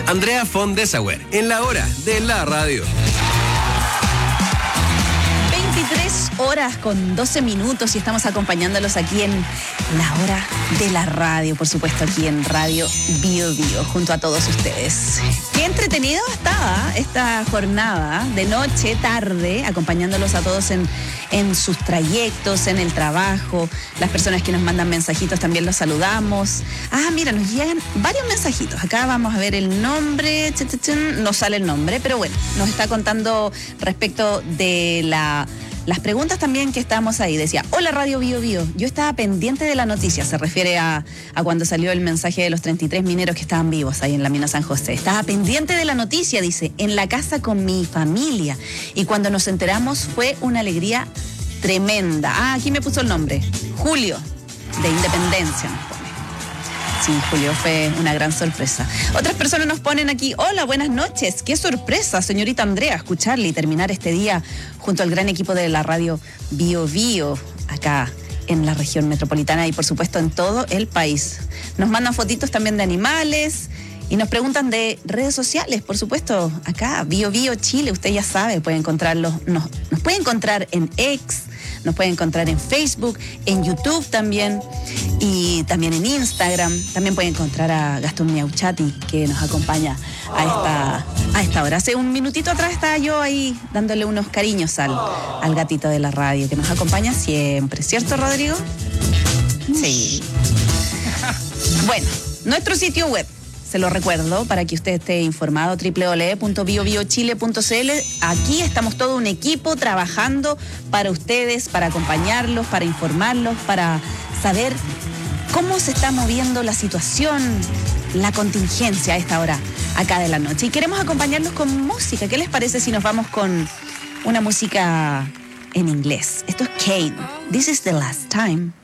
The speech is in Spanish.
Andrea von Dessauer, en la hora de la radio. 23 horas con 12 minutos y estamos acompañándolos aquí en la hora de la radio, por supuesto aquí en Radio Bio Bio, junto a todos ustedes. Qué entretenido estaba esta jornada de noche, tarde, acompañándolos a todos en sus trayectos, en el trabajo. Las personas que nos mandan mensajitos también los saludamos. Mira, nos llegan varios mensajitos. Acá vamos a ver el nombre, no sale el nombre, pero bueno, nos está contando respecto de las preguntas también que estábamos ahí. Decía, hola Radio Bio Bio, yo estaba pendiente de la noticia. Se refiere a cuando salió el mensaje de los 33 mineros que estaban vivos ahí en la mina San José. Estaba pendiente de la noticia, dice, en la casa con mi familia. Y cuando nos enteramos fue una alegría tremenda. Aquí me puso el nombre, Julio, de Independencia nos pone. Sí, Julio, fue una gran sorpresa. Otras personas nos ponen aquí, hola, buenas noches. Qué sorpresa, señorita Andrea, escucharle y terminar este día junto al gran equipo de la radio Bio Bio, acá en la región metropolitana y por supuesto en todo el país. Nos mandan fotitos también de animales y nos preguntan de redes sociales, por supuesto, acá, Bio Bio Chile, usted ya sabe, puede encontrarlos, nos puede encontrar en X, nos puede encontrar en Facebook, en YouTube también y también en Instagram. También puede encontrar a Gastón Miauchati, que nos acompaña a esta hora. Hace un minutito atrás estaba yo ahí dándole unos cariños al gatito de la radio, que nos acompaña siempre. ¿Cierto, Rodrigo? Sí. Bueno, nuestro sitio web, se lo recuerdo para que usted esté informado, www.biobiochile.cl. Aquí estamos todo un equipo trabajando para ustedes, para acompañarlos, para informarlos, para saber cómo se está moviendo la situación, la contingencia a esta hora acá de la noche. Y queremos acompañarlos con música. ¿Qué les parece si nos vamos con una música en inglés? Esto es Kane. This is the last time.